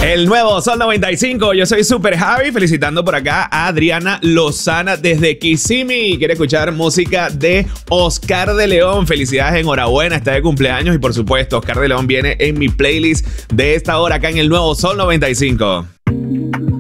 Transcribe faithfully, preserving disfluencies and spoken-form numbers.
El nuevo Sol noventa y cinco, yo soy Super Javi, felicitando por acá a Adriana Lozana desde Kissimmee. Quiere escuchar música de Oscar de León. Felicidades, enhorabuena, está de cumpleaños y por supuesto Oscar de León viene en mi playlist de esta hora acá en el nuevo Sol noventa y cinco.